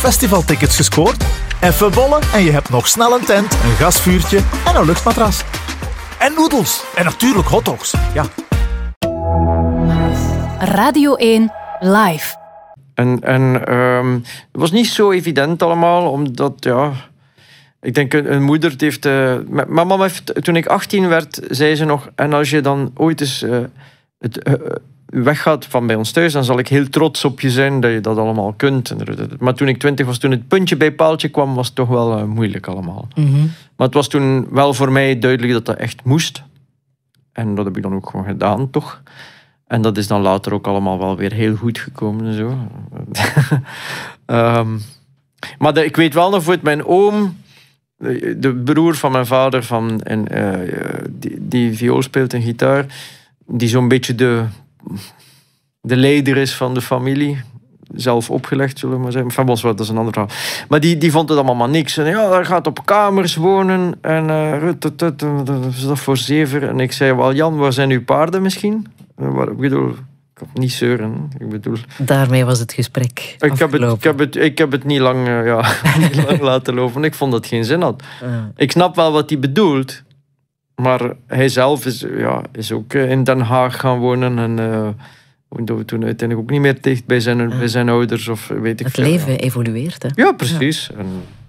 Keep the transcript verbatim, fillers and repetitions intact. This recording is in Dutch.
festivaltickets gescoord? Even bollen en je hebt nog snel een tent, een gasvuurtje en een luchtmatras. En noedels. En natuurlijk hotdogs. Ja. Radio één Live. En, en um, het was niet zo evident allemaal, omdat, ja... Ik denk, een, een moeder die heeft... Uh, mijn mama heeft... Toen ik achttien werd, zei ze nog... En als je dan ooit eens uh, het, uh, weggaat van bij ons thuis, dan zal ik heel trots op je zijn dat je dat allemaal kunt. Maar toen ik twintig was, toen het puntje bij paaltje kwam, was het toch wel uh, moeilijk allemaal. Mm-hmm. Maar het was toen wel voor mij duidelijk dat dat echt moest. En dat heb ik dan ook gewoon gedaan, toch? En dat is dan later ook allemaal wel weer heel goed gekomen en zo. um, maar de, ik weet wel nog voor het mijn oom, de, de broer van mijn vader, van, en, uh, die, die viool speelt en gitaar, die zo'n beetje de, de leider is van de familie. Zelf opgelegd, zullen we maar zeggen. Van Bos, dat is een ander verhaal. Maar die, die vond het allemaal maar niks. En ja, hij gaat op kamers wonen. En uh, dat is dat voor zeven. En ik zei, wel Jan, waar zijn uw paarden misschien? Ik bedoel, ik kan niet zeuren. Ik bedoel... Daarmee was het gesprek ik heb het, ik, heb het, ik heb het niet lang, uh, ja, niet lang laten lopen. Ik vond dat het geen zin had. Uh. Ik snap wel wat hij bedoelt. Maar hij zelf is, ja, is ook in Den Haag gaan wonen. En... Uh, dat we toen uiteindelijk ook niet meer dicht bij zijn, ja. bij zijn ouders. Of weet ik het veel. leven evolueert, hè? Ja, precies. Ja. En